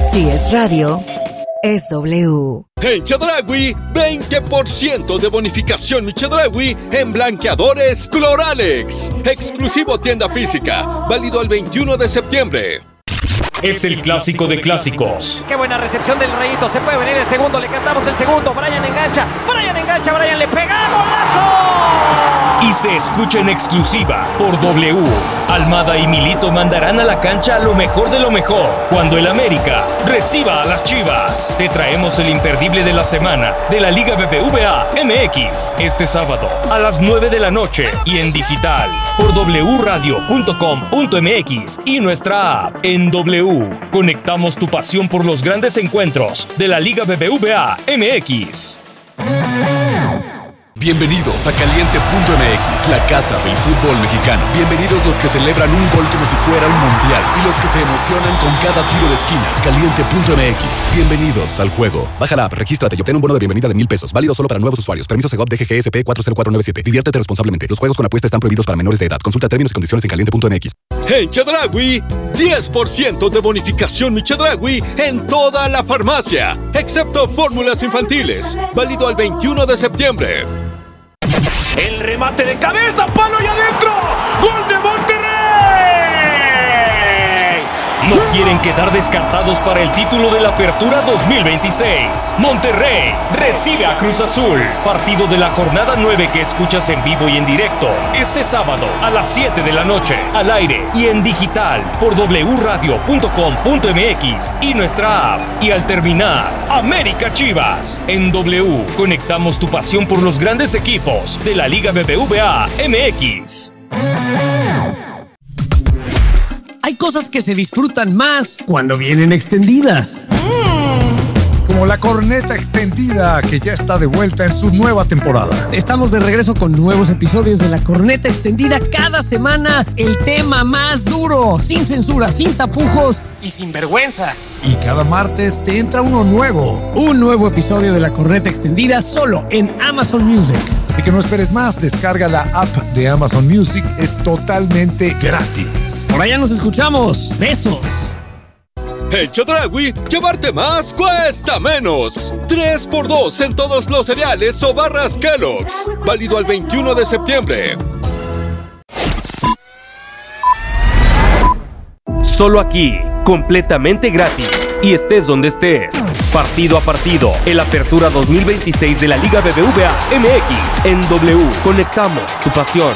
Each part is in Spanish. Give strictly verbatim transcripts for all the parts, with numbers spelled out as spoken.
Si es radio, es W. En Chedraui, veinte por ciento de bonificación mi Chedraui en blanqueadores Cloralex. Exclusivo tienda física, válido el veintiuno de septiembre. Es el clásico de clásicos. Qué buena recepción del Rayito, se puede venir el segundo, le cantamos el segundo. Brian engancha, Brian engancha, Brian le pega, ¡golazo! Y se escucha en exclusiva por W. Almada y Milito mandarán a la cancha a lo mejor de lo mejor cuando el América reciba a las Chivas. Te traemos el imperdible de la semana de la Liga B B V A M X este sábado a las nueve de la noche y en digital por doble u radio punto com punto m x y nuestra app en W. Conectamos tu pasión por los grandes encuentros de la Liga B B V A M X. Bienvenidos a Caliente punto m x, la casa del fútbol mexicano. Bienvenidos los que celebran un gol como si fuera un mundial y los que se emocionan con cada tiro de esquina. Caliente punto m x, bienvenidos al juego. Baja la app, regístrate y obtén un bono de bienvenida de mil pesos, válido solo para nuevos usuarios. Permiso Segov D G G S P cuatro cero cuatro nueve siete. Diviértete responsablemente. Los juegos con apuesta están prohibidos para menores de edad. Consulta términos y condiciones en caliente punto m x. En Chedraui, diez por ciento de bonificación mi Chedraui en toda la farmacia, excepto fórmulas infantiles, válido al veintiuno de septiembre. El remate de cabeza, palo y adentro. ¡Gol de Monterrey! No quieren quedar descartados para el título de la Apertura dos mil veintiséis. Monterrey recibe a Cruz Azul. Partido de la jornada nueve que escuchas en vivo y en directo este sábado a las siete de la noche, al aire y en digital por doble u radio punto com punto m x y nuestra app. Y al terminar, América Chivas. En W conectamos tu pasión por los grandes equipos de la Liga B B V A M X. Hay cosas que se disfrutan más cuando vienen extendidas. Mm. Como la corneta extendida que ya está de vuelta en su nueva temporada. Estamos de regreso con nuevos episodios de la corneta extendida cada semana. El tema más duro, sin censura, sin tapujos y sin vergüenza. Y cada martes te entra uno nuevo. Un nuevo episodio de la corneta extendida solo en Amazon Music. Así que no esperes más, descarga la app de Amazon Music, es totalmente gratis. Por allá nos escuchamos. Besos. En Chedraui, llevarte más cuesta menos. tres por dos en todos los cereales o barras Kellogg's. Válido al veintiuno de septiembre. Solo aquí, completamente gratis. Y estés donde estés. Partido a partido, el Apertura dos mil veintiséis de la Liga B B V A M X en W. Conectamos tu pasión.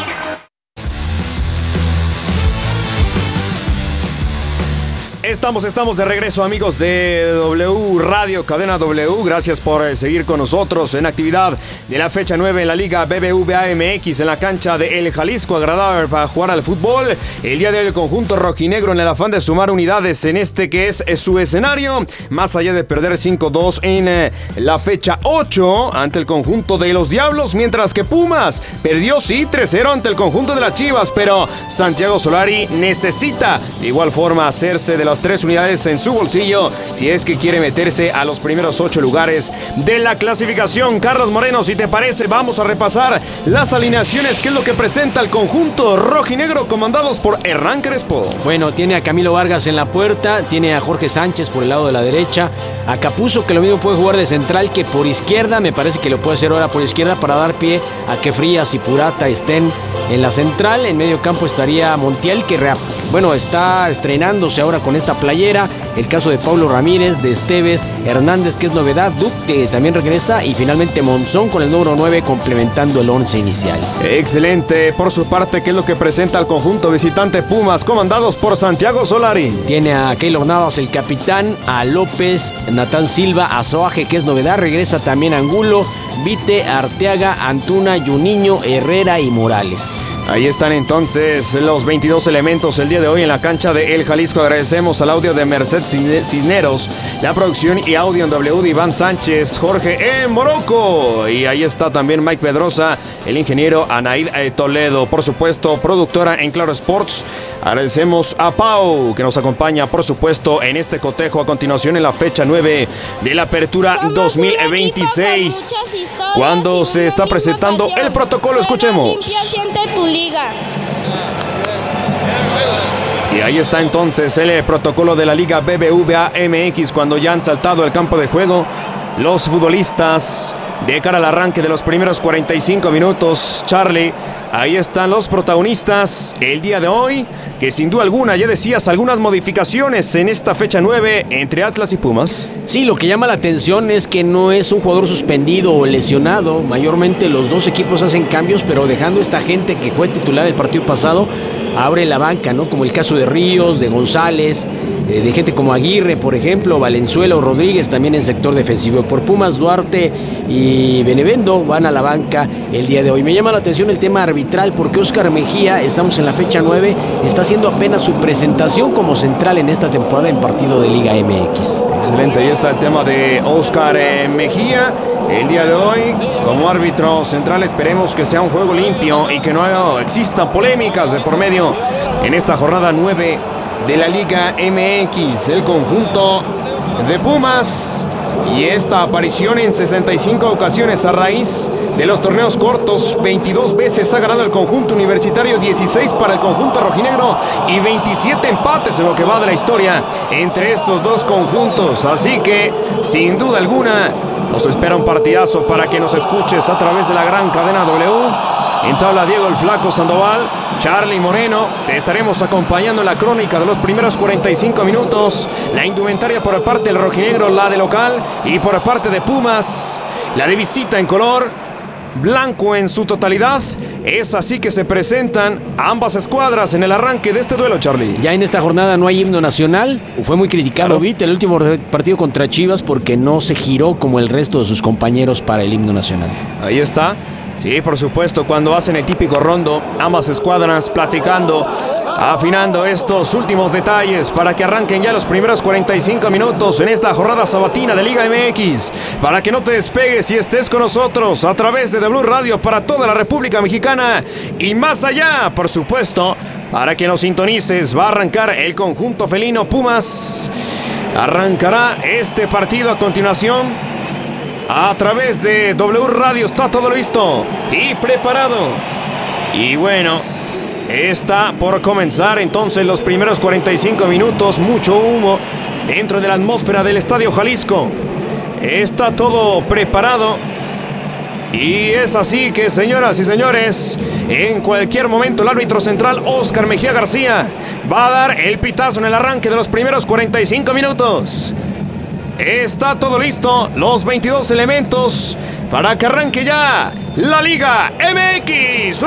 Estamos, estamos de regreso, amigos de W Radio, cadena W. Gracias por eh, seguir con nosotros en actividad de la fecha nueve en la Liga B B V A M X en la cancha de El Jalisco. Agradable para jugar al fútbol. El día de hoy el conjunto rojinegro en el afán de sumar unidades en este que es eh, su escenario. Más allá de perder cinco dos en eh, la fecha ocho ante el conjunto de los Diablos. Mientras que Pumas perdió sí tres cero ante el conjunto de las Chivas. Pero Santiago Solari necesita de igual forma hacerse de las tres unidades en su bolsillo si es que quiere meterse a los primeros ocho lugares de la clasificación. Carlos Moreno, si te parece, vamos a repasar las alineaciones, que es lo que presenta el conjunto rojinegro comandados por Hernán Crespo. Bueno, tiene a Camilo Vargas en la puerta, tiene a Jorge Sánchez por el lado de la derecha, a Capuzzo, que lo mismo puede jugar de central que por izquierda, me parece que lo puede hacer ahora por izquierda para dar pie a que Frías y Purata estén en la central. En medio campo estaría Montiel, que bueno, está estrenándose ahora con esta playera. El caso de Pablo Ramírez, de Esteves, Hernández, que es novedad, Duc, que también regresa, y finalmente Monzón con el número nueve complementando el once inicial. Excelente por su parte, que es lo que presenta el conjunto visitante Pumas, comandados por Santiago Solari. Tiene a Keylor Navas, el capitán, a López, Natán Silva, a Soaje, que es novedad, regresa también Angulo, Vite, Arteaga, Antuna, Juninho, Herrera y Morales. Ahí están entonces los veintidós elementos el día de hoy en la cancha de El Jalisco. Agradecemos al audio de Merced Cisneros, la producción y audio en W de Iván Sánchez, Jorge en Morocco. Y ahí está también Mike Pedrosa, el ingeniero Anaid Toledo, por supuesto, productora en Claro Sports. Agradecemos a Pau, que nos acompaña, por supuesto, en este cotejo a continuación en la fecha nueve de la Apertura Somos dos mil veintiséis. Cuando se está presentando el protocolo, escuchemos. Liga. Y ahí está entonces el protocolo de la Liga B B V A M X cuando ya han saltado al campo de juego los futbolistas de cara al arranque de los primeros cuarenta y cinco minutos. Charlie, ahí están los protagonistas el día de hoy, que sin duda alguna, ya decías, algunas modificaciones en esta fecha nueve entre Atlas y Pumas. Sí, lo que llama la atención es que no es un jugador suspendido o lesionado. Mayormente los dos equipos hacen cambios, pero dejando esta gente que fue el titular del partido pasado, abre la banca, ¿no? Como el caso de Ríos, de González, eh, de gente como Aguirre, por ejemplo, Valenzuela o Rodríguez también en sector defensivo. Por Pumas, Duarte y Benevendo van a la banca el día de hoy. Me llama la atención el tema arbitral porque Óscar Mejía, estamos en la fecha nueve, está haciendo apenas su presentación como central en esta temporada en partido de Liga M X. Excelente, ahí está el tema de Óscar eh, Mejía. El día de hoy, como árbitro central, esperemos que sea un juego limpio y que no existan polémicas de por medio en esta jornada nueve de la Liga M X. El conjunto de Pumas y esta aparición en sesenta y cinco ocasiones a raíz de los torneos cortos, veintidós veces ha ganado el conjunto universitario, dieciséis para el conjunto rojinegro y veintisiete empates en lo que va de la historia entre estos dos conjuntos. Así que, sin duda alguna, nos espera un partidazo para que nos escuches a través de la gran cadena W. En tabla Diego el Flaco Sandoval, Charlie Moreno. Te estaremos acompañando en la crónica de los primeros cuarenta y cinco minutos. La indumentaria por parte del rojinegro, la de local, y por parte de Pumas, la de visita en color blanco en su totalidad. Es así que se presentan ambas escuadras en el arranque de este duelo, Charlie. Ya en esta jornada no hay himno nacional. Fue muy criticado, claro, Vite, el último partido contra Chivas porque no se giró como el resto de sus compañeros para el himno nacional. Ahí está. Sí, por supuesto, cuando hacen el típico rondo, ambas escuadras platicando, afinando estos últimos detalles para que arranquen ya los primeros cuarenta y cinco minutos en esta jornada sabatina de Liga M X. Para que no te despegues y estés con nosotros a través de W Radio para toda la República Mexicana y más allá, por supuesto, para que nos sintonices. Va a arrancar el conjunto felino Pumas. Arrancará este partido a continuación. A través de W Radio está todo listo y preparado. Y bueno, está por comenzar entonces los primeros cuarenta y cinco minutos. Mucho humo dentro de la atmósfera del Estadio Jalisco. Está todo preparado. Y es así que, señoras y señores, en cualquier momento el árbitro central Óscar Mejía García va a dar el pitazo en el arranque de los primeros cuarenta y cinco minutos. Está todo listo, los veintidós elementos para que arranque ya la Liga M X.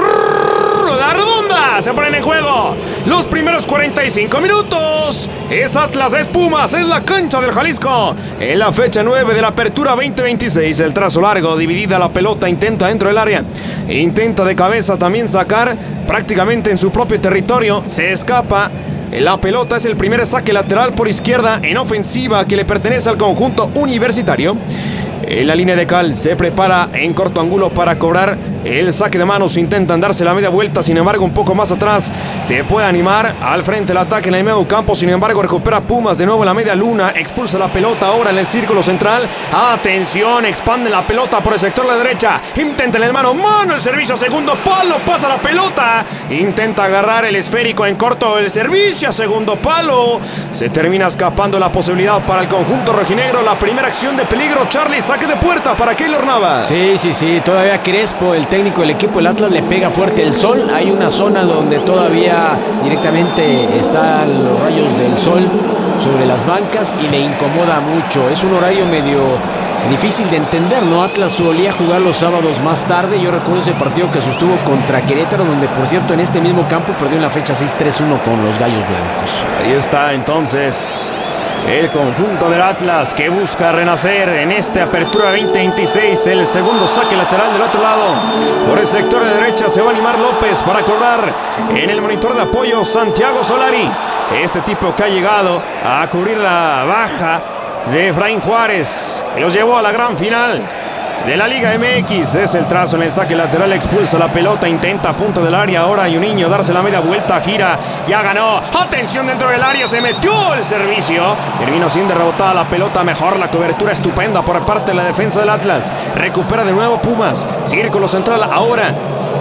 La redonda se ponen en juego los primeros cuarenta y cinco minutos. Es Atlas, es Pumas, es la cancha del Jalisco. En la fecha nueve de la apertura veinte veintiséis, el trazo largo, dividida la pelota, intenta dentro del área. Intenta de cabeza también sacar prácticamente en su propio territorio. Se escapa. La pelota es el primer saque lateral por izquierda en ofensiva que le pertenece al conjunto universitario. En la línea de cal se prepara en corto ángulo para cobrar el saque de manos. Intentan darse la media vuelta, sin embargo un poco más atrás se puede animar al frente el ataque en el medio campo. Sin embargo recupera Pumas de nuevo en la media luna, expulsa la pelota ahora en el círculo central. Atención, expande la pelota por el sector de la derecha. Intenta en el mano, mano el servicio a segundo palo, pasa la pelota. Intenta agarrar el esférico en corto, el servicio a segundo palo. Se termina escapando la posibilidad para el conjunto rojinegro. La primera acción de peligro, Charlie, saque de puerta para Keylor Navas. Sí, sí, sí, todavía Crespo, el técnico del equipo del Atlas, le pega fuerte el sol. Hay una zona donde todavía directamente están los rayos del sol sobre las bancas y le incomoda mucho. Es un horario medio difícil de entender, ¿no? Atlas solía jugar los sábados más tarde. Yo recuerdo ese partido que sostuvo contra Querétaro, donde por cierto en este mismo campo perdió en la fecha seis tres uno con los Gallos Blancos. Ahí está entonces el conjunto del Atlas que busca renacer en esta apertura veinte veintiséis. El segundo saque lateral del otro lado. Por el sector de derecha se va a animar López para cobrar en el monitor de apoyo Santiago Solari. Este tipo que ha llegado a cubrir la baja de Efraín Juárez, que los llevó a la gran final de la Liga M X. Es el trazo en el saque lateral, expulsa la pelota, intenta a punta del área ahora y un niño darse la media vuelta, gira, ya ganó, atención dentro del área, se metió el servicio, terminó siendo rebotada la pelota, mejor la cobertura estupenda por parte de la defensa del Atlas, recupera de nuevo Pumas, círculo central ahora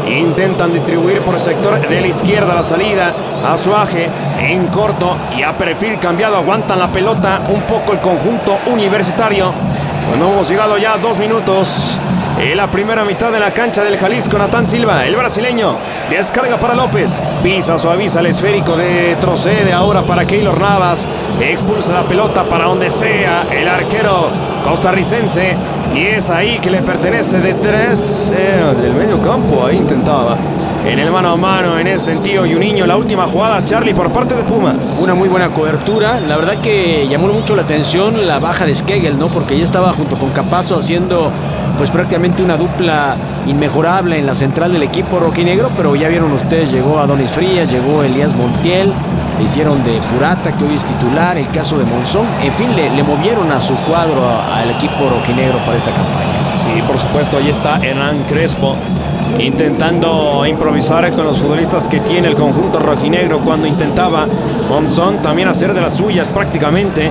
Intentan distribuir por el sector de la izquierda la salida. Azuaje en corto y a perfil cambiado. Aguantan la pelota un poco el conjunto universitario. Bueno, hemos llegado ya a dos minutos en la primera mitad de la cancha del Jalisco. Natán Silva, el brasileño, descarga para López, pisa, suaviza el esférico, retrocede ahora para Keylor Navas, expulsa la pelota para donde sea el arquero costarricense, y es ahí que le pertenece de tres eh, del medio campo. Ahí intentaba en el mano a mano en ese sentido. Y un niño, la última jugada, Charlie, por parte de Pumas. Una muy buena cobertura. La verdad que llamó mucho la atención la baja de Skegel, ¿no? Porque ya estaba junto con Capazo haciendo pues prácticamente una dupla inmejorable en la central del equipo rojinegro. Pero ya vieron ustedes, llegó Adonis Frías, llegó Elías Montiel, se hicieron de Purata, que hoy es titular, el caso de Monzón. En fin, le, le movieron a su cuadro al equipo rojinegro para esta campaña. Sí, por supuesto, ahí está Hernán Crespo intentando improvisar con los futbolistas que tiene el conjunto rojinegro, cuando intentaba Monzón también hacer de las suyas prácticamente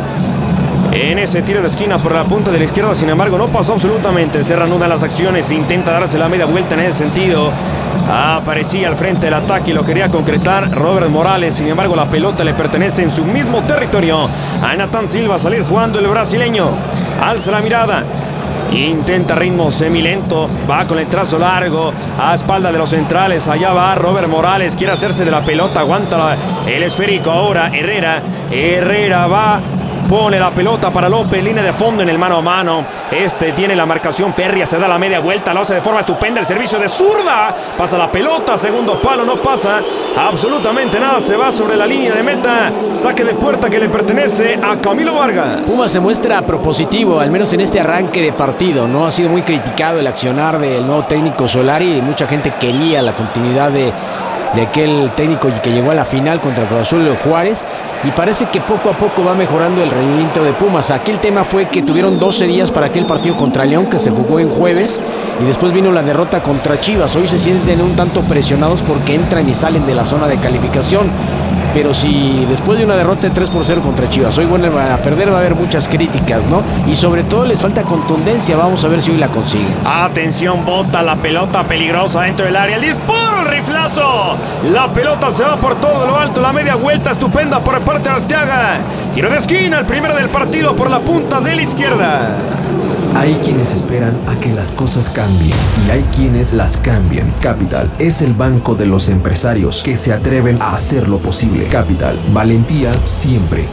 en ese tiro de esquina por la punta de la izquierda. Sin embargo, no pasó absolutamente. Se reanudan las acciones, intenta darse la media vuelta en ese sentido. Aparecía al frente del ataque y lo quería concretar Robert Morales. Sin embargo, la pelota le pertenece en su mismo territorio a Natán Silva. Salir jugando el brasileño, alza la mirada, intenta ritmo semilento, va con el trazo largo a espalda de los centrales. Allá va Robert Morales, quiere hacerse de la pelota, aguanta la, el esférico ahora Herrera. Herrera va, pone la pelota para López, línea de fondo en el mano a mano. Este tiene la marcación férrea, se da la media vuelta, lo hace de forma estupenda, el servicio de zurda, pasa la pelota, segundo palo, no pasa absolutamente nada, se va sobre la línea de meta. Saque de puerta que le pertenece a Camilo Vargas. Pumas se muestra propositivo, al menos en este arranque de partido, ¿no? Ha sido muy criticado el accionar del nuevo técnico Solari, y mucha gente quería la continuidad de de aquel técnico que llegó a la final contra Cruz Azul, Juárez, y parece que poco a poco va mejorando el rendimiento de Pumas. Aquí el tema fue que tuvieron doce días para aquel partido contra León, que se jugó en jueves, y después vino la derrota contra Chivas. Hoy se sienten un tanto presionados porque entran y salen de la zona de calificación. Pero si después de una derrota de tres por cero contra Chivas hoy vuelven a perder, va a haber muchas críticas, ¿no? Y sobre todo les falta contundencia. Vamos a ver si hoy la consiguen. Atención, bota la pelota peligrosa dentro del área. El disparo, el riflazo. La pelota se va por todo lo alto. La media vuelta estupenda por parte de Arteaga. Tiro de esquina, el primero del partido por la punta de la izquierda. Hay quienes esperan a que las cosas cambien y hay quienes las cambian. Capital es el banco de los empresarios que se atreven a hacer lo posible. Capital, valentía siempre.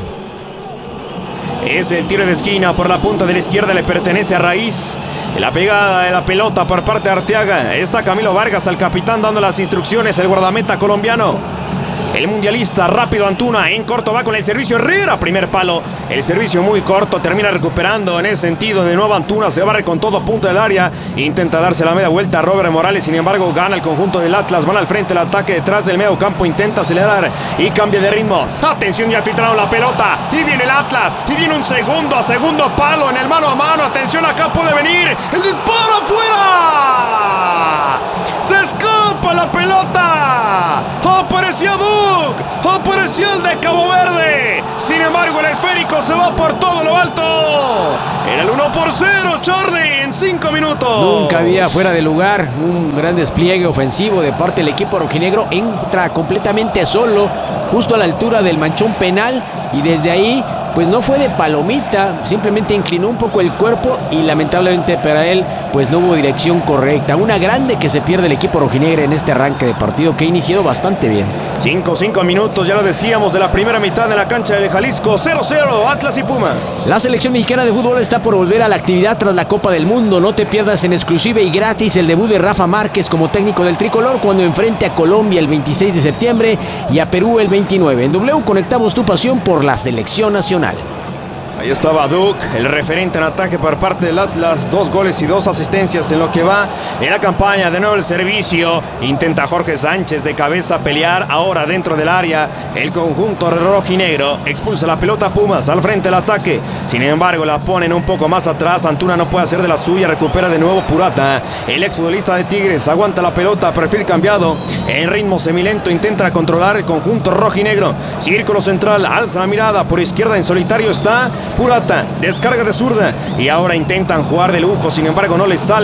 Es el tiro de esquina por la punta de la izquierda, le pertenece a Raíz. La pegada de la pelota por parte de Arteaga. Está Camilo Vargas, al capitán, dando las instrucciones, el guardameta colombiano. El mundialista, rápido Antuna, en corto va con el servicio Herrera, primer palo. El servicio muy corto, termina recuperando en ese sentido. De nuevo Antuna se barre con todo a punta del área. Intenta darse la media vuelta a Robert Morales, sin embargo gana el conjunto del Atlas. Van al frente, el ataque detrás del medio campo, intenta acelerar y cambia de ritmo. Atención, ya filtraron la pelota y viene el Atlas. Y viene un segundo a segundo palo en el mano a mano. Atención, acá puede venir el disparo afuera. Se escapa la pelota. Apareció Duc, apareció el de Cabo Verde. Sin embargo, el esférico se va por todo lo alto. Era el uno por cero, Charlie, en cinco minutos. Nunca había fuera de lugar. Un gran despliegue ofensivo de parte del equipo rojinegro. Entra completamente solo, justo a la altura del manchón penal. Y desde ahí, pues no fue de palomita. Simplemente inclinó un poco el cuerpo y lamentablemente para él, pues no hubo dirección correcta. Una grande que se pierde el equipo rojinegro en este arranque de partido que ha iniciado bastante bien. cinco cinco minutos, ya lo decíamos, de la primera mitad de la cancha del Jalisco. cero cero, Atlas y Pumas. La selección mexicana de fútbol está por volver a la actividad tras la Copa del Mundo. No te pierdas en exclusiva y gratis el debut de Rafa Márquez como técnico del tricolor cuando enfrente a Colombia el veintiséis de septiembre y a Perú el veintinueve. En W conectamos tu pasión por la selección nacional. Ahí estaba Duc, el referente en ataque por parte del Atlas. Dos goles y dos asistencias en lo que va en la campaña. De nuevo el servicio. Intenta Jorge Sánchez de cabeza pelear ahora dentro del área. El conjunto rojinegro expulsa la pelota a Pumas. Al frente el ataque. Sin embargo, la ponen un poco más atrás. Antuna no puede hacer de la suya. Recupera de nuevo Purata. El exfutbolista de Tigres aguanta la pelota. Perfil cambiado. En ritmo semilento intenta controlar el conjunto rojinegro. Círculo central. Alza la mirada. Por izquierda en solitario está Purata, descarga de zurda y ahora intentan jugar de lujo, sin embargo no les sale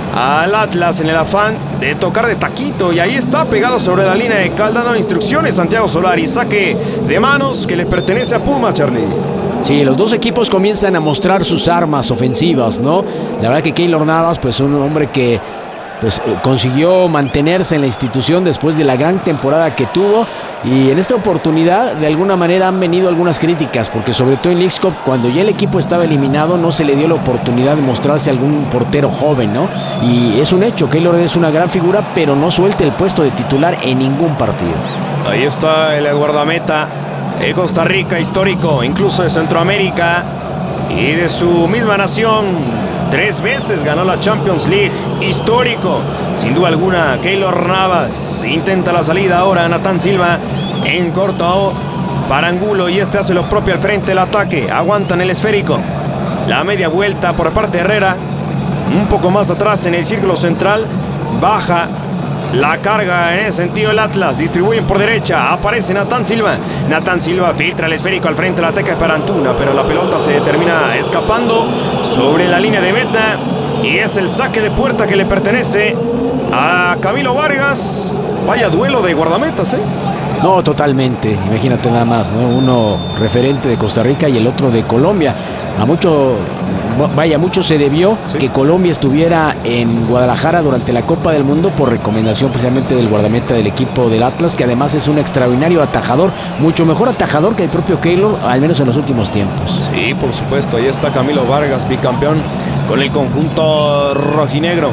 al Atlas en el afán de tocar de taquito, y ahí está pegado sobre la línea de cal, dando instrucciones Santiago Solari. Saque de manos que le pertenece a Puma, Charlie. Sí, los dos equipos comienzan a mostrar sus armas ofensivas, ¿no? La verdad que Keylor Navas, pues un hombre que pues consiguió mantenerse en la institución después de la gran temporada que tuvo, y en esta oportunidad de alguna manera han venido algunas críticas, porque sobre todo en Leagues Cup, cuando ya el equipo estaba eliminado, no se le dio la oportunidad de mostrarse algún portero joven, ¿no? Y es un hecho, Keylor es una gran figura, pero no suelta el puesto de titular en ningún partido. Ahí está el guardameta de Costa Rica, histórico incluso de Centroamérica y de su misma nación. Tres veces ganó la Champions League, histórico, sin duda alguna. Keylor Navas intenta la salida ahora, Natán Silva en corto para Angulo, y este hace lo propio al frente del ataque. Aguantan el esférico, la media vuelta por parte de Herrera, un poco más atrás en el círculo central, baja la carga en ese sentido el Atlas, distribuyen por derecha, aparece Natán Silva, Natán Silva filtra el esférico al frente del ataque para Antuna, pero la pelota se termina escapando sobre la línea de meta, y es el saque de puerta que le pertenece a Camilo Vargas. Vaya duelo de guardametas, ¿eh? No, totalmente, imagínate nada más, ¿no? Uno referente de Costa Rica y el otro de Colombia. A mucho, vaya, mucho se debió ¿Sí? que Colombia estuviera en Guadalajara durante la Copa del Mundo por recomendación precisamente del guardameta del equipo del Atlas, que además es un extraordinario atajador, mucho mejor atajador que el propio Keylor, al menos en los últimos tiempos. Sí, por supuesto, ahí está Camilo Vargas, bicampeón con el conjunto rojinegro.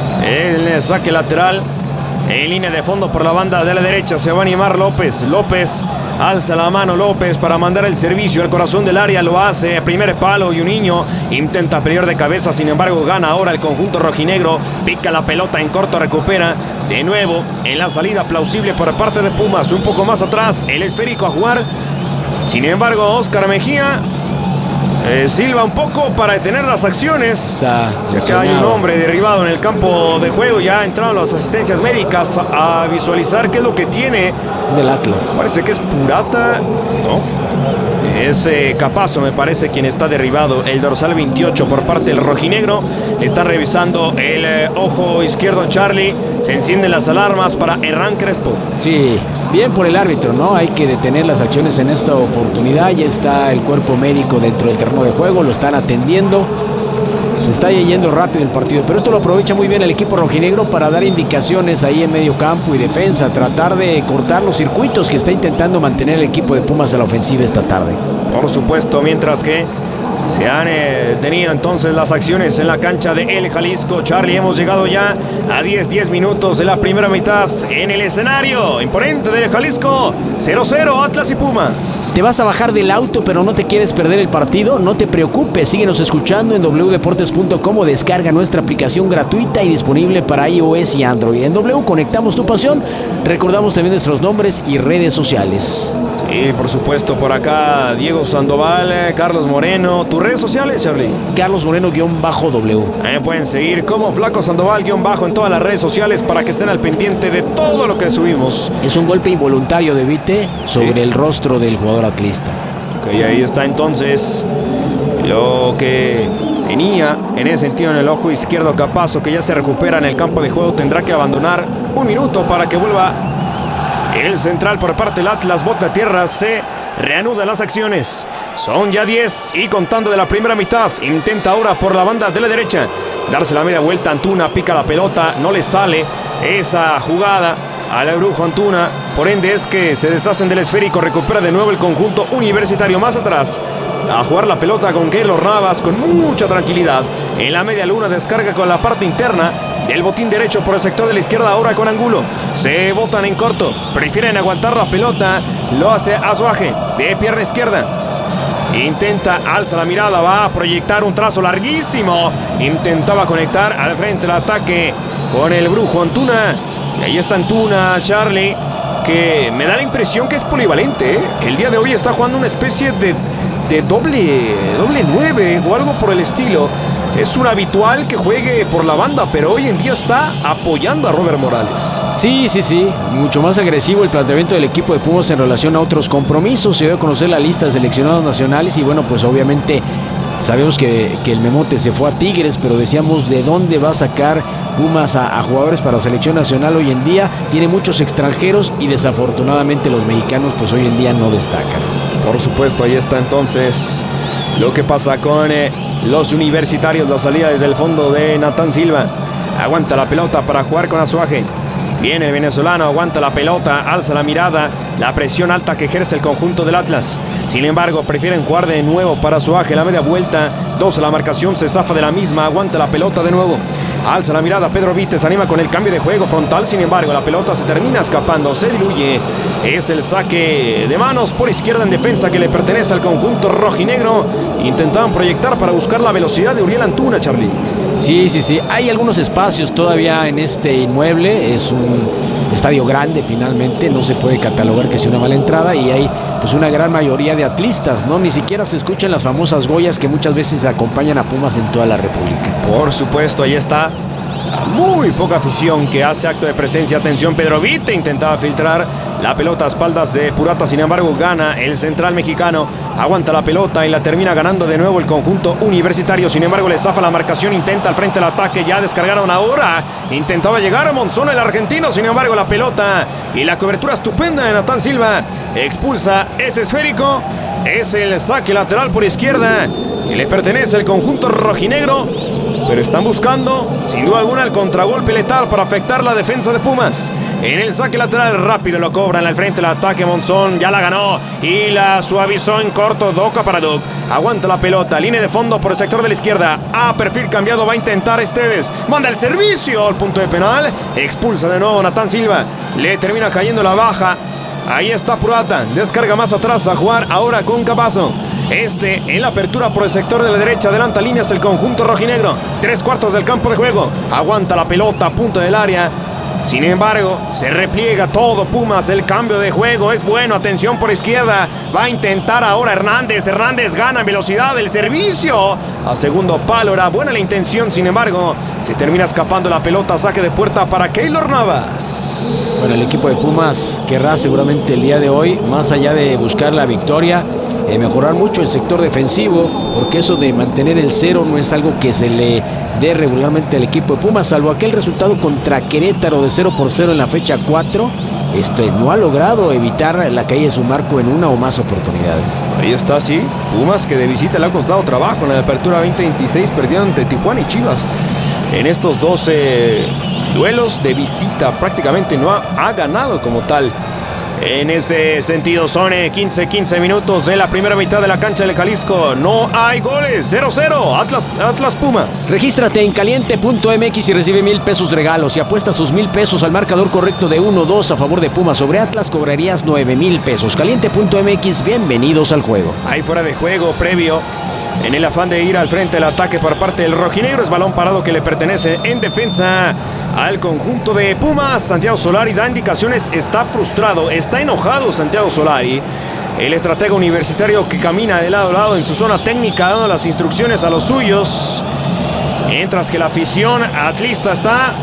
El saque lateral en línea de fondo por la banda de la derecha, se va a animar López. López alza la mano, López para mandar el servicio al corazón del área, lo hace, primer palo, y un niño intenta pelear de cabeza, sin embargo gana ahora el conjunto rojinegro, pica la pelota en corto, recupera de nuevo en la salida plausible por parte de Pumas, un poco más atrás, el esférico a jugar, sin embargo Oscar Mejía Eh, silba un poco para detener las acciones. Ya que hay un hombre derribado en el campo de juego. Ya entraron las asistencias médicas a, a visualizar qué es lo que tiene. Es del Atlas. Parece que es Purata. No. Es eh, Capazo, me parece, quien está derribado. El dorsal veintiocho por parte del rojinegro. Le está revisando el eh, ojo izquierdo Charlie. Se encienden las alarmas para Herrán Crespo. Sí, bien por el árbitro, ¿no? Hay que detener las acciones en esta oportunidad. Ya está el cuerpo médico dentro del terreno de juego. Lo están atendiendo. Se está yendo rápido el partido, pero esto lo aprovecha muy bien el equipo rojinegro para dar indicaciones ahí en medio campo y defensa, tratar de cortar los circuitos que está intentando mantener el equipo de Pumas a la ofensiva esta tarde. Por supuesto, mientras que se han eh, tenido entonces las acciones en la cancha de El Jalisco. Charlie, hemos llegado ya a diez, diez minutos de la primera mitad en el escenario imponente del Jalisco. cero cero, Atlas y Pumas. ¿Te vas a bajar del auto pero no te quieres perder el partido? No te preocupes, síguenos escuchando en doble u deportes punto com o descarga nuestra aplicación gratuita y disponible para iOS y Android. En W conectamos tu pasión, recordamos también nuestros nombres y redes sociales. Sí, por supuesto, por acá Diego Sandoval, Carlos Moreno. ¿Tus redes sociales, Charlie? Carlos Moreno-W. Me pueden seguir como Flaco Sandoval-Bajo en todas las redes sociales para que estén al pendiente de todo lo que subimos. Es un golpe involuntario de Vite sobre sí. el rostro del jugador atlista. Ok, ahí está entonces lo que tenía en ese sentido en el ojo izquierdo Capazo, que ya se recupera en el campo de juego. Tendrá que abandonar un minuto para que vuelva el central por parte del Atlas. Bota tierra, se reanudan las acciones. Son ya diez y contando de la primera mitad. Intenta ahora por la banda de la derecha darse la media vuelta. Antuna pica la pelota, no le sale esa jugada al brujo Antuna. Por ende es que se deshacen del esférico. Recupera de nuevo el conjunto universitario. Más atrás a jugar la pelota con Keylor Navas con mucha tranquilidad. En la media luna descarga con la parte interna del botín derecho por el sector de la izquierda, ahora con Angulo. Se botan en corto, prefieren aguantar la pelota. Lo hace Azuaje de pierna izquierda. Intenta, alza la mirada, va a proyectar un trazo larguísimo. Intentaba conectar al frente del ataque con el brujo Antuna. Y ahí está Antuna, Charlie, que me da la impresión que es polivalente, ¿eh? El día de hoy está jugando una especie de, de doble, doble nueve o algo por el estilo. Es un habitual que juegue por la banda, pero hoy en día está apoyando a Robert Morales. Sí, sí, sí. Mucho más agresivo el planteamiento del equipo de Pumas en relación a otros compromisos. Se dio a conocer la lista de seleccionados nacionales y bueno, pues obviamente Sabemos que, que el Memote se fue a Tigres, pero decíamos de dónde va a sacar Pumas a, a jugadores para selección nacional hoy en día. Tiene muchos extranjeros y desafortunadamente los mexicanos pues hoy en día no destacan. Por supuesto, ahí está entonces lo que pasa con eh, los universitarios. La salida desde el fondo de Natán Silva. Aguanta la pelota para jugar con Azuaje. Viene el venezolano, aguanta la pelota, alza la mirada, la presión alta que ejerce el conjunto del Atlas. Sin embargo, prefieren jugar de nuevo para Azuaje, la media vuelta, dos a la marcación, se zafa de la misma, aguanta la pelota de nuevo. Alza la mirada, Pedro Vites se anima con el cambio de juego frontal, sin embargo, la pelota se termina escapando, se diluye. Es el saque de manos por izquierda en defensa que le pertenece al conjunto rojinegro. Intentaban proyectar para buscar la velocidad de Uriel Antuna, Charlie. Sí, sí, sí. Hay algunos espacios todavía en este inmueble. Es un estadio grande finalmente. No se puede catalogar que sea una mala entrada. Y hay pues una gran mayoría de atlistas, ¿no? Ni siquiera se escuchan las famosas goyas que muchas veces acompañan a Pumas en toda la República. Por supuesto, ahí está. Muy poca afición que hace acto de presencia. Atención, Pedro Vite intentaba filtrar la pelota a espaldas de Purata. Sin embargo, gana el central mexicano. Aguanta la pelota y la termina ganando de nuevo el conjunto universitario. Sin embargo, le zafa la marcación. Intenta al frente el ataque. Ya descargaron ahora. Intentaba llegar a Monzón, el argentino. Sin embargo, la pelota y la cobertura estupenda de Natán Silva expulsa ese esférico. Es el saque lateral por izquierda que le pertenece al conjunto rojinegro. Pero están buscando, sin duda alguna, el contragolpe letal para afectar la defensa de Pumas. En el saque lateral rápido lo cobran al frente el ataque. Monzón ya la ganó y la suavizó en corto. Doca para Duc. Aguanta la pelota. Línea de fondo por el sector de la izquierda. A perfil cambiado va a intentar Esteves. Manda el servicio al punto de penal. Expulsa de nuevo Natán Silva. Le termina cayendo la baja. Ahí está Purata, descarga más atrás a jugar ahora con Capazo. Este en la apertura por el sector de la derecha, adelanta líneas el conjunto rojinegro. Tres cuartos del campo de juego, aguanta la pelota a punto del área. Sin embargo, se repliega todo Pumas, el cambio de juego es bueno, atención por izquierda, va a intentar ahora Hernández, Hernández gana en velocidad, el servicio a segundo palo, era buena la intención, sin embargo, se termina escapando la pelota, saque de puerta para Keylor Navas. Bueno, el equipo de Pumas querrá seguramente el día de hoy, más allá de buscar la victoria, eh, mejorar mucho el sector defensivo, porque eso de mantener el cero no es algo que se le dé regularmente al equipo de Pumas, salvo aquel resultado contra Querétaro de cero por cero en la fecha cuatro, este no ha logrado evitar la caída de su marco en una o más oportunidades. Ahí está, sí, Pumas que de visita le ha costado trabajo en la apertura veinte veintiséis, perdieron ante Tijuana y Chivas. En estos doce duelos de visita prácticamente no ha, ha ganado como tal. En ese sentido son quince quince minutos de la primera mitad de la cancha del Jalisco. No hay goles, cero cero, Atlas, Atlas Pumas. Regístrate en caliente punto m x y recibe mil pesos regalos. Y apuesta sus mil pesos al marcador correcto de uno dos a favor de Pumas sobre Atlas, cobrarías nueve mil pesos. caliente punto m x, bienvenidos al juego. Ahí fuera de juego previo. En el afán de ir al frente del ataque por parte del rojinegro, es balón parado que le pertenece en defensa al conjunto de Pumas. Santiago Solari da indicaciones, está frustrado, está enojado Santiago Solari. El estratega universitario que camina de lado a lado en su zona técnica dando las instrucciones a los suyos. Mientras que la afición atlista está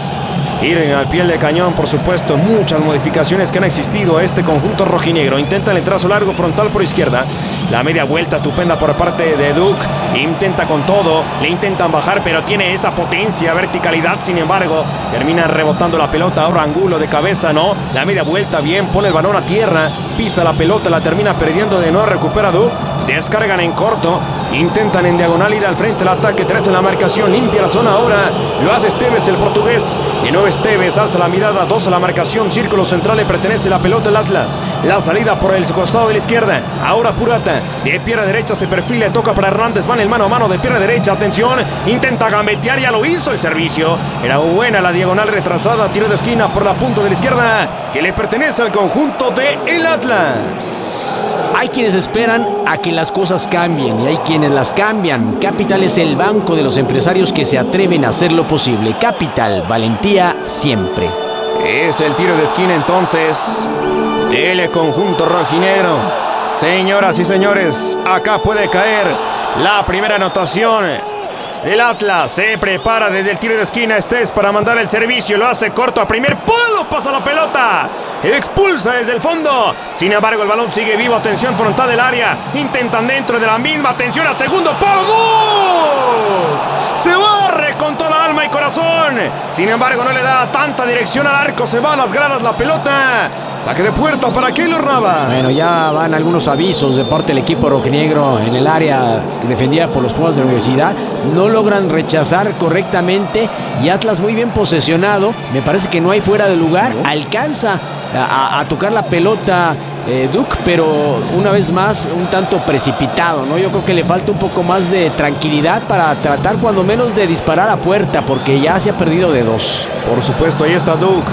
ir al pie del cañón, por supuesto, muchas modificaciones que han existido a este conjunto rojinegro. Intenta el entrazo largo frontal por izquierda. La media vuelta estupenda por parte de Duc. Intenta con todo, le intentan bajar, pero tiene esa potencia, verticalidad. Sin embargo, termina rebotando la pelota. Ahora Angulo de cabeza, no. La media vuelta bien, pone el balón a tierra. Pisa la pelota, la termina perdiendo de nuevo, recupera Duc. Descargan en corto, intentan en diagonal ir al frente el ataque, tres en la marcación, limpia la zona ahora, lo hace Esteves, el portugués, de nuevo Esteves, alza la mirada, dos a la marcación, círculo central, le pertenece la pelota al Atlas, la salida por el costado de la izquierda, ahora Purata, de pierna derecha se perfila, toca para Hernández, van el mano a mano de pierna derecha, atención, intenta gambetear, ya lo hizo el servicio, era buena la diagonal retrasada, tiro de esquina por la punta de la izquierda, que le pertenece al conjunto de el Atlas. Hay quienes esperan a que las cosas cambien y hay quienes las cambian. Capital es el banco de los empresarios que se atreven a hacer lo posible. Capital, valentía siempre. Es el tiro de esquina entonces del conjunto rojinegro. Señoras y señores, acá puede caer la primera anotación El Atlas se prepara desde el tiro de esquina. Estés para mandar el servicio. Lo hace corto a primer palo. Pasa la pelota. Expulsa desde el fondo. Sin embargo, el balón sigue vivo. Atención, frontal del área. Intentan dentro de la misma. Atención a segundo palo. ¡Gol! Se barre con toda alma y corazón. Sin embargo, no le da tanta dirección al arco. Se va a las gradas la pelota. Saque de puerta para Keylor Navas. Bueno, ya van algunos avisos de parte del equipo rojinegro en el área defendida por los Pumas de la Universidad. No logran rechazar correctamente y Atlas muy bien posesionado. Me parece que no hay fuera de lugar. Alcanza a, a tocar la pelota eh, Duke, pero una vez más un tanto precipitado, ¿no? Yo creo que le falta un poco más de tranquilidad para tratar cuando menos de disparar a puerta, porque ya se ha perdido de dos. Por supuesto, ahí está Duke.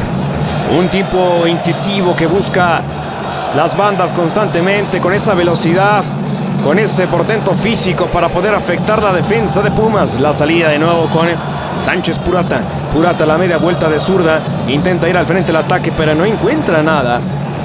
Un tipo incisivo que busca las bandas constantemente con esa velocidad, con ese portento físico para poder afectar la defensa de Pumas. La salida de nuevo con Sánchez Purata. Purata, la media vuelta de zurda. Intenta ir al frente del ataque, pero no encuentra nada.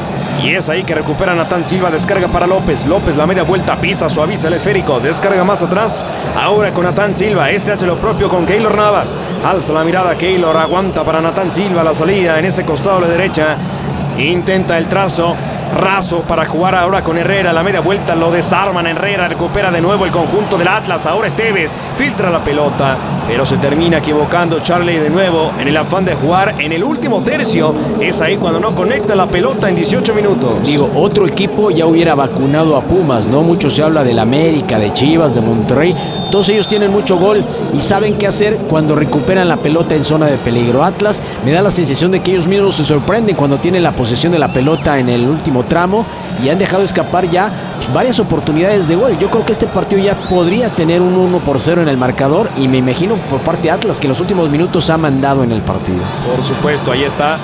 Y es ahí que recupera Natán Silva. Descarga para López. López, la media vuelta, pisa, suaviza el esférico. Descarga más atrás. Ahora con Natán Silva. Este hace lo propio con Keylor Navas. Alza la mirada Keylor. Aguanta para Natán Silva la salida en ese costado a la derecha. Intenta el trazo. Raso para jugar ahora con Herrera. La media vuelta lo desarman. Herrera recupera de nuevo el conjunto del Atlas. Ahora Esteves filtra la pelota, pero se termina equivocando Charlie de nuevo en el afán de jugar en el último tercio. Es ahí cuando no conecta la pelota en dieciocho minutos. Digo, otro equipo ya hubiera vacunado a Pumas, ¿no? Mucho se habla del América, de Chivas, de Monterrey. Todos ellos tienen mucho gol y saben qué hacer cuando recuperan la pelota en zona de peligro. Atlas me da la sensación de que ellos mismos se sorprenden cuando tienen la posesión de la pelota en el último tramo y han dejado escapar ya varias oportunidades de gol. Yo creo que este partido ya podría tener un uno por cero en el marcador y me imagino por parte de Atlas que en los últimos minutos ha mandado en el partido. Por supuesto, ahí está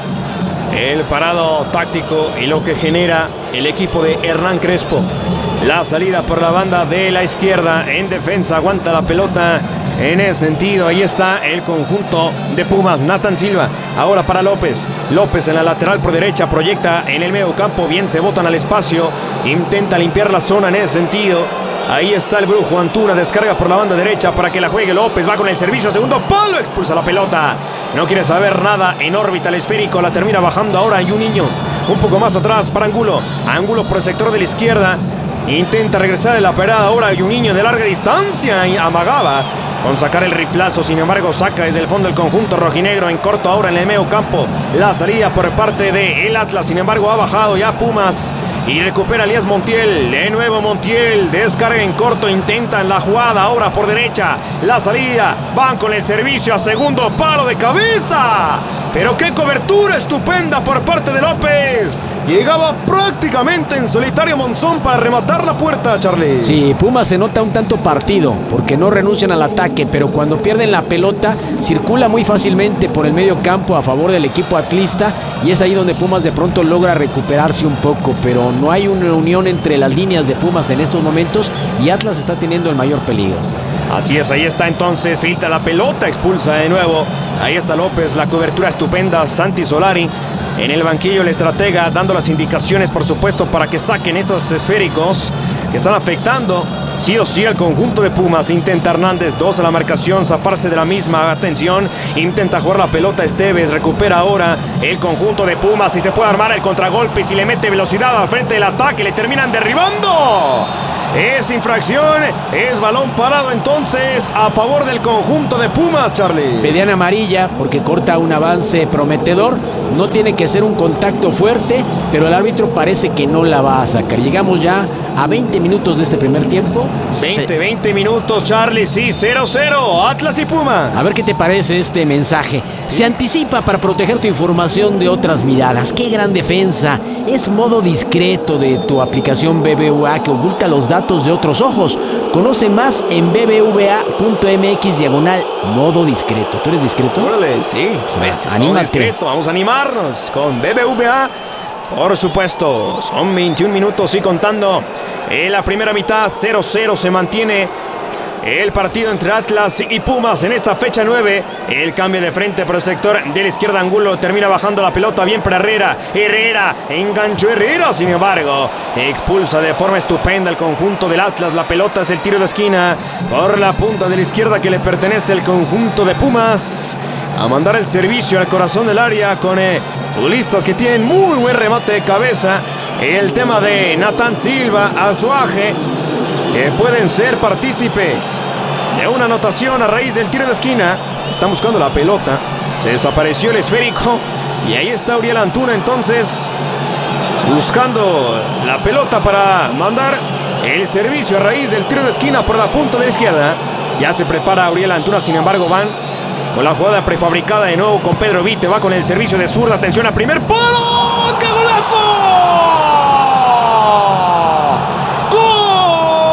el parado táctico y lo que genera el equipo de Hernán Crespo. La salida por la banda de la izquierda en defensa, aguanta la pelota. En ese sentido, ahí está el conjunto de Pumas. Natán Silva, ahora para López. López en la lateral por derecha, proyecta en el medio campo. Bien, se botan al espacio. Intenta limpiar la zona en ese sentido. Ahí está el Brujo Antuna, descarga por la banda derecha para que la juegue López. Va con el servicio, segundo palo, expulsa la pelota. No quiere saber nada en órbita el esférico. La termina bajando ahora y un niño. Un poco más atrás para Angulo. Angulo por el sector de la izquierda. Intenta regresar en la parada ahora y un niño de larga distancia y amagaba con sacar el riflazo. Sin embargo, saca desde el fondo el conjunto rojinegro en corto ahora en el medio campo. La salida por parte de el Atlas. Sin embargo, ha bajado ya Pumas y recupera Elías Montiel. De nuevo Montiel, descarga en corto, intentan la jugada ahora por derecha. La salida, van con el servicio a segundo palo de cabeza. Pero qué cobertura estupenda por parte de López. Llegaba prácticamente en solitario Monzón para rematar la puerta, Charlie. Sí, Pumas se nota un tanto partido porque no renuncian al ataque, pero cuando pierden la pelota circula muy fácilmente por el medio campo a favor del equipo atlista y es ahí donde Pumas de pronto logra recuperarse un poco, pero no hay una unión entre las líneas de Pumas en estos momentos y Atlas está teniendo el mayor peligro. Así es, ahí está entonces, filtra la pelota, expulsa de nuevo. Ahí está López, la cobertura estupenda, Santi Solari. En el banquillo el estratega dando las indicaciones, por supuesto, para que saquen esos esféricos que están afectando sí o sí al conjunto de Pumas. Intenta Hernández, dos a la marcación, zafarse de la misma. Atención, intenta jugar la pelota Esteves, recupera ahora el conjunto de Pumas y se puede armar el contragolpe. Y si le mete velocidad al frente del ataque, le terminan derribando. Es infracción, es balón parado entonces a favor del conjunto de Pumas, Charlie. Pedían amarilla porque corta un avance prometedor. No tiene que ser un contacto fuerte, pero el árbitro parece que no la va a sacar. Llegamos ya a veinte minutos de este primer tiempo. veinte, veinte minutos, Charlie, sí, cero cero, Atlas y Pumas. A ver qué te parece este mensaje. Se anticipa para proteger tu información de otras miradas. ¡Qué gran defensa! Es modo discreto de tu aplicación B B V A que oculta los datos de otros ojos. Conoce más en bbva.mx diagonal modo discreto. ¿Tú eres discreto? Órale, sí. Pues, es modo discreto. Vamos a animarnos con B B V A. Por supuesto, son veintiún minutos y contando. En la primera mitad, cero cero se mantiene el partido entre Atlas y Pumas en esta fecha nueve. El cambio de frente por el sector de la izquierda. Angulo termina bajando la pelota bien para Herrera. Herrera, enganchó Herrera, sin embargo, expulsa de forma estupenda el conjunto del Atlas. La pelota es el tiro de esquina por la punta de la izquierda que le pertenece al conjunto de Pumas. A mandar el servicio al corazón del área con eh, futbolistas que tienen muy buen remate de cabeza. El tema de Natán Silva, Azuaje, que pueden ser partícipe de una anotación a raíz del tiro de esquina. Están buscando la pelota. Se desapareció el esférico. Y ahí está Uriel Antuna entonces buscando la pelota para mandar el servicio a raíz del tiro de esquina por la punta de la izquierda. Ya se prepara Uriel Antuna, sin embargo van con la jugada prefabricada de nuevo con Pedro Vite. Va con el servicio de zurda. Atención a primer palo. ¡Qué gol!